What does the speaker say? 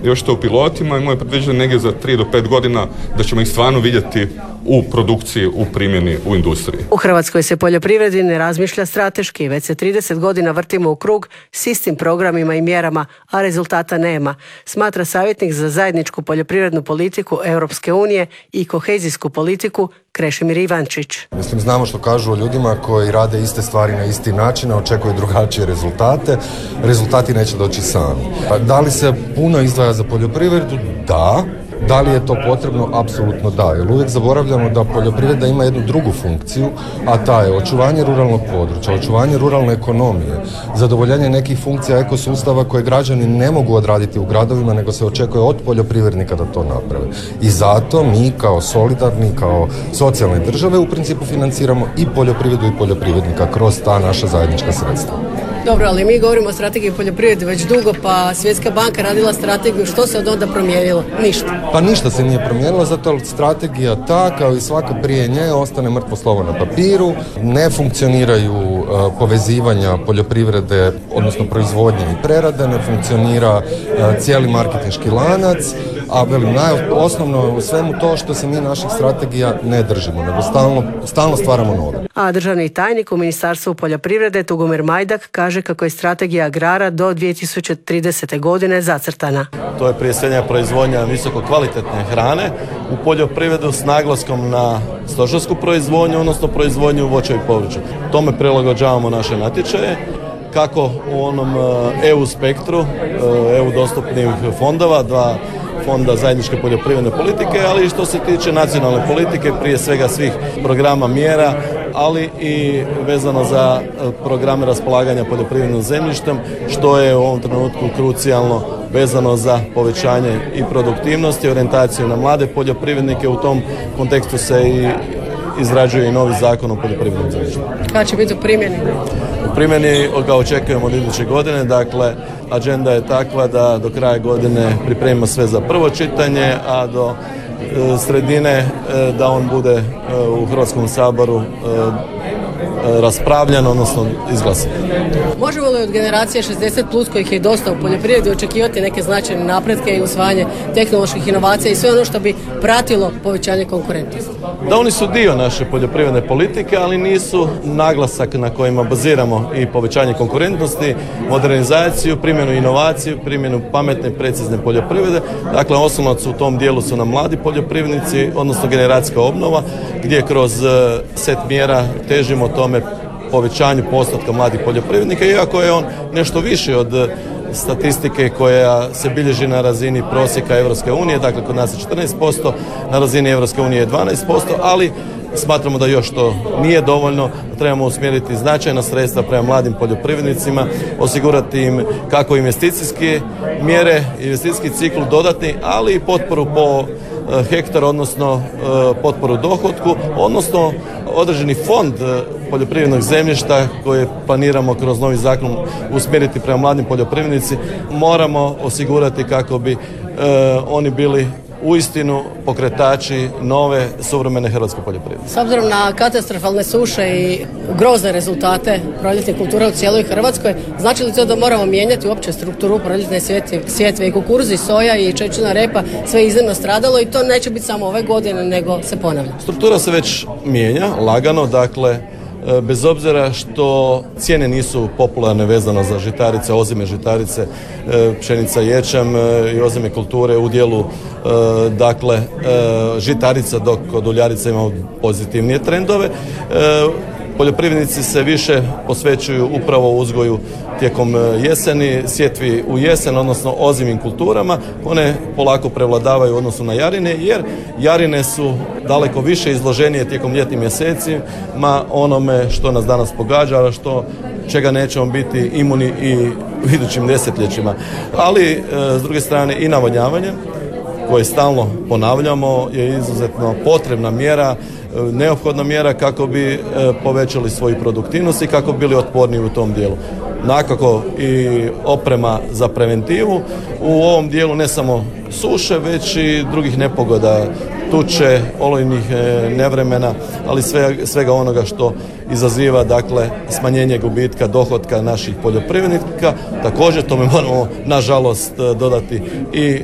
još to u pilotima i moje predviđanje negdje za 3 do 5 godina da ćemo ih stvarno vidjeti u produkciji, u primjeni, u industriji. U Hrvatskoj se poljoprivredi ne razmišlja strateški, već se 30 godina vrtimo u krug s istim programima i mjerama, a rezultata nema, smatra savjetnik za zajedničku poljoprivrednu politiku Europske unije i kohezijsku politiku Krešimir Ivančić. Mislim, znamo što kažu o ljudima koji rade iste stvari na isti način, a očekuju drugačije rezultate. Rezultati neće doći sami. Da li se puno izdvaja za poljoprivredu? Da. Da li je to potrebno? Apsolutno da. Jer uvijek zaboravljamo da poljoprivreda ima jednu drugu funkciju, a ta je očuvanje ruralnog područja, očuvanje ruralne ekonomije, zadovoljenje nekih funkcija ekosustava koje građani ne mogu odraditi u gradovima, nego se očekuje od poljoprivrednika da to naprave. I zato mi kao solidarni, kao socijalne države u principu financiramo i poljoprivredu i poljoprivrednika kroz ta naša zajednička sredstva. Dobro, ali mi govorimo o strategiji poljoprivrede već dugo, pa Svjetska banka radila strategiju, što se od onda promijenilo? Ništa. Pa ništa se nije promijenilo, zato strategija ta, kao i svaka prije nje, ostane mrtvo slovo na papiru, ne funkcioniraju povezivanja poljoprivrede, odnosno proizvodnje i prerade, ne funkcionira cijeli marketinški lanac, a velim, osnovno u svemu to što se mi naših strategija ne držimo, nego stalno stvaramo nove. A državni tajnik u Ministarstvu poljoprivrede Tugomir Majdak kaže kako je strategija agrara do 2030. godine zacrtana. To je prije svega proizvodnja visoko kvalitetne hrane u poljoprivredu s naglaskom na stočarsku proizvodnju, odnosno proizvodnju voća i povrća. Tome prilagođavamo naše natječaje, kako u onom EU spektru, EU dostupnih fondova, 2 fonda zajedničke poljoprivredne politike, ali i što se tiče nacionalne politike, prije svega svih programa mjera, ali i vezano za programe raspolaganja poljoprivrednim zemljištem, što je u ovom trenutku krucijalno vezano za povećanje i produktivnosti, orijentaciju na mlade poljoprivrednike. U tom kontekstu se i izrađuje i novi zakon o poljoprivrednom zemljištu. Kada će biti u primjeni? U primjeni ga očekujemo od iduće godine, dakle agenda je takva da do kraja godine pripremimo sve za prvo čitanje, a do sredine da on bude u Hrvatskom saboru raspravljan, odnosno izglasan. Možemo li od generacije 60 plus kojih je dosta u poljoprivredi očekivati neke značajne napretke i usvajanje tehnoloških inovacija i sve ono što bi pratilo povećanje konkurentnosti? Da, oni su dio naše poljoprivredne politike, ali nisu naglasak na kojima baziramo i povećanje konkurentnosti, modernizaciju, primjenu inovaciju, primjenu pametne, precizne poljoprivrede. Dakle, oslonac u tom dijelu su nam mladi poljoprivrednici, odnosno generacijska obnova, gdje kroz set mjera težimo tome povećanju postotka mladih poljoprivrednika, iako je on nešto viši od statistike koja se bilježi na razini prosjeka Europske unije, dakle kod nas je 14%, na razini Europske unije je 12%, ali smatramo da još to nije dovoljno, trebamo usmjeriti značajna sredstva prema mladim poljoprivrednicima, osigurati im kako investicijske mjere, investicijski cikl dodatni, ali i potporu po hektar, odnosno potporu dohotku, odnosno određeni fond poljoprivrednog zemljišta koje planiramo kroz novi zakon usmjeriti prema mladim poljoprivrednici, moramo osigurati kako bi oni bili uistinu pokretači nove suvremene hrvatske poljoprivrede. S obzirom na katastrofalne suše i grozne rezultate proljetnih kultura u cijeloj Hrvatskoj, znači li to da moramo mijenjati uopće strukturu proljetne sjetve i kukuruz i soja i čečina repa, sve je iznimno stradalo i to neće biti samo ove godine, nego se ponavlja. Struktura se već mijenja, lagano, dakle, bez obzira što cijene nisu popularne vezano za žitarice, ozime žitarice, pšenica, ječam i ozime kulture u dijelu dakle žitarica, dok kod uljarica imamo pozitivnije trendove. Poljoprivrednici se više posvećuju upravo uzgoju tijekom jeseni, sjetvi u jesen, odnosno ozimim kulturama. One polako prevladavaju u odnosu na jarine, jer jarine su daleko više izloženije tijekom ljetnih mjesecima onome što nas danas pogađa, a čega nećemo biti imuni i u idućim desetljećima. Ali, s druge strane, i navodnjavanje, koje stalno ponavljamo, je izuzetno potrebna mjera, neophodna mjera kako bi povećali svoju produktivnost i kako bi bili otporniji u tom dijelu. Nakako i oprema za preventivu u ovom dijelu, ne samo suše, već i drugih nepogoda, tuče, olujnih nevremena, ali svega onoga što izaziva, dakle, smanjenje gubitka dohotka naših poljoprivrednika. Također tome moramo, nažalost, dodati i